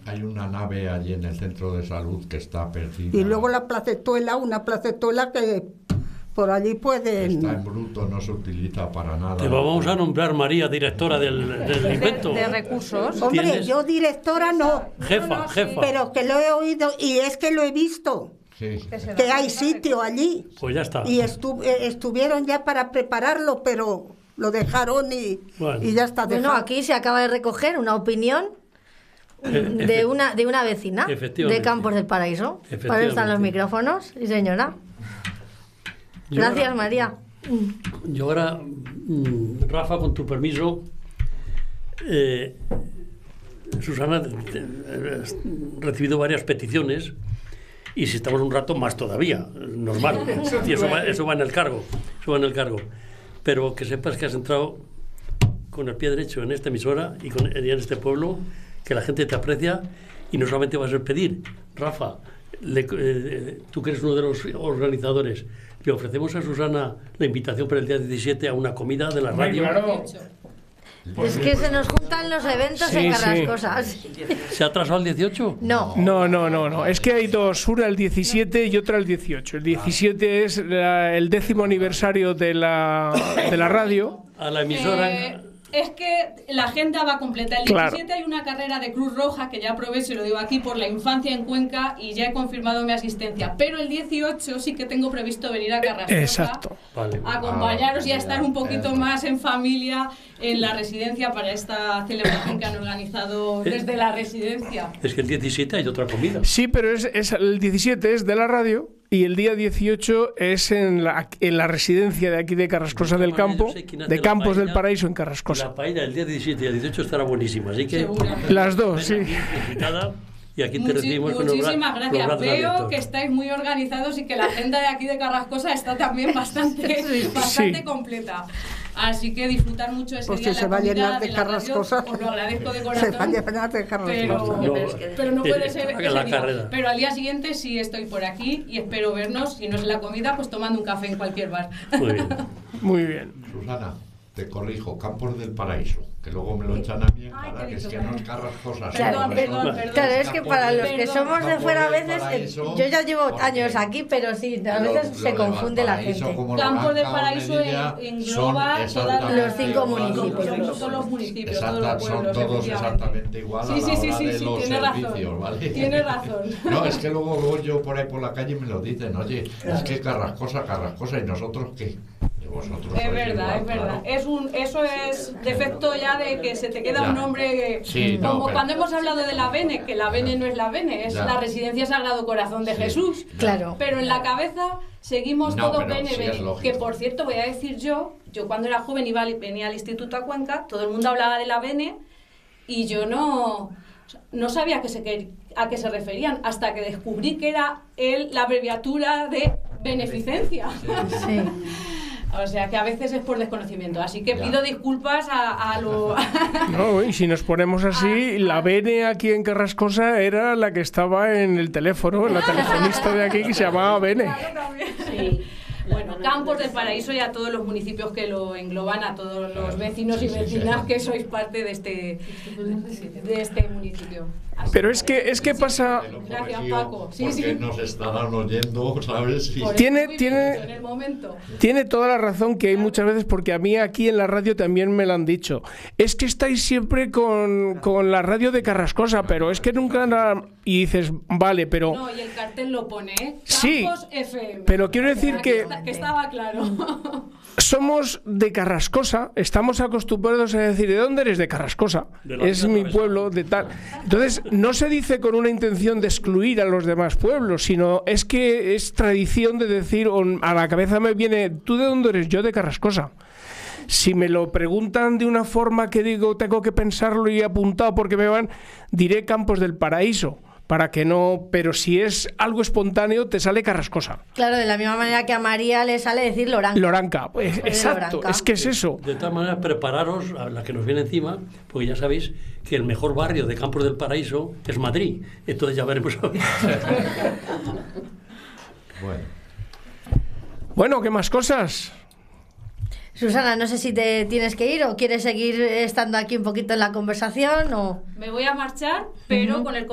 hay una nave allí en el centro de salud que está perdida. Y luego la placetuela, una placetuela que por allí pueden... Está en bruto, no se utiliza para nada. Te vamos a nombrar, María, directora del invento. De recursos. Hombre, ¿Tienes? yo directora no, Jefa. pero que lo he oído y es que lo he visto, Sí. que hay sitio allí. Pues ya está. Y estuvieron ya para prepararlo, pero lo dejaron Bueno. y ya está Bueno, dejado. aquí se acaba de recoger una opinión de una vecina de Campos del Paraíso. Para eso están los micrófonos. Sí, señora. Gracias, María. Yo ahora, Rafa, con tu permiso, Susana, he recibido varias peticiones y si estamos un rato más todavía, normal. Y eso va en el cargo, Pero que sepas que has entrado con el pie derecho en esta emisora y en este pueblo, que la gente te aprecia y no solamente vas a pedir, Rafa, tú que eres uno de los organizadores, le ofrecemos a Susana la invitación para el día 17 a una comida de la radio. Claro. Es que se nos juntan los eventos Sí, en sí. Carrascosas. ¿Se ha atrasado el 18? No. No. Es que hay dos, una el 17 y otra el 18. El 17 es el 10º aniversario de la radio. A la emisora... Es que la agenda va completa. El Claro. 17 hay una carrera de Cruz Roja, que ya aprovecho y lo digo aquí, por la infancia en Cuenca, y ya he confirmado mi asistencia. Pero el 18 sí que tengo previsto venir a Carrascosa. Exacto. Vale. A acompañaros y a estar un poquito Eso. más en familia en la residencia para esta celebración que han organizado desde la residencia. Es que el 17 hay otra comida. Sí, pero el 17 es de la radio y el día 18 es en la residencia de aquí de Carrascosa del Campo, Yo sé quién hace de la Campos del paella. Paraíso en Carrascosa. La paella del día 17 y el 18 estará buenísima, así que... Seguramente. Las dos, sí. Invitada, y aquí te recibimos con Muchísimas los gracias. brazos Veo abiertos. que estáis muy organizados y que la agenda de aquí de Carrascosa está también bastante Sí. completa. Así que disfrutar mucho ese Pues día si de se la va a comida llenar de de la radio. Carrascosa. Os lo agradezco de Se corazón. va a llenar de Carrascosa. Pero no puede ser haga ese la día. carrera. Pero al día siguiente sí estoy por aquí y espero vernos, si no es en la comida, pues tomando un café en cualquier bar. Muy bien. Muy bien. Susana, te corrijo, Campos del Paraíso, que luego me lo echan a mí en cara, que es que no es Carrascosa. Perdón, perdón. Claro, es que para los que Perdón. somos de fuera a Campos del veces, Paraíso, yo ya llevo porque años aquí, pero sí, a veces se confunde la gente. Campos del Paraíso engloba Los 5 municipios. Todos los municipios, Exacta, todos los son pueblos, todos efectivamente. exactamente igual a la hora de los tiene razón. servicios, ¿vale? Tiene razón. No, es que luego voy yo por ahí por la calle y me lo dicen, oye, es que Carrascosa, y nosotros qué. Y vosotros Es sois verdad, igual, es verdad. claro. Eso es defecto ya de que se te queda Ya. un nombre Sí, no, como pero- cuando hemos hablado de la Bene, que la Bene no es la Bene, es Ya. la Residencia Sagrado Corazón de Sí. Jesús. Claro. Pero en la cabeza seguimos No, todo pero Bene, sí es Bene. lógico. Que por cierto, voy a decir yo cuando era joven venía al instituto a Cuenca, todo el mundo hablaba de la Bene y yo no sabía a qué se referían hasta que descubrí que era la abreviatura de beneficencia. Sí. O sea que a veces es por desconocimiento. Así que Ya. pido disculpas a lo... No, y si nos ponemos así, la Bene aquí en Carrascosa era la que estaba en el teléfono, la telefonista de aquí que se llamaba Bene. Sí. Bueno, Campos del Paraíso y a todos los municipios que lo engloban, a todos los vecinos y vecinas que sois parte de este municipio. Así Pero es que pasa... Te lo Gracias, corrigió Paco. Sí, porque sí. nos estarán oyendo, ¿sabes? Sí. por eso Tiene- muy tiene- bien, en el momento. Tiene toda la razón que hay muchas veces, porque a mí aquí en la radio también me lo han dicho. Es que estáis siempre con la radio de Carrascosa, pero es que nunca... Y dices, vale, pero... No, y el cartel lo pone, ¿eh? Sí, Campos FM. pero quiero decir que estaba claro. somos de Carrascosa, estamos acostumbrados a decir, ¿de dónde eres? De Carrascosa. De la Es vida mi atravesada. pueblo, de tal. Entonces, no se dice con una intención de excluir a los demás pueblos, sino es que es tradición de decir, a la cabeza me viene, ¿tú de dónde eres? Yo de Carrascosa. Si me lo preguntan de una forma que digo, tengo que pensarlo y apuntado porque diré Campos del Paraíso, para que no... Pero si es algo espontáneo, te sale Carrascosa. Claro, de la misma manera que a María le sale decir Loranca. Loranca, pues, de exacto, Loranca. es que es eso. De todas maneras, prepararos a la que nos viene encima, porque ya sabéis que el mejor barrio de Campos del Paraíso es Madrid. Entonces ya veremos. Bueno, Bueno, ¿qué más cosas? Susana, no sé si te tienes que ir o quieres seguir estando aquí un poquito en la conversación o... Me voy a marchar, pero con el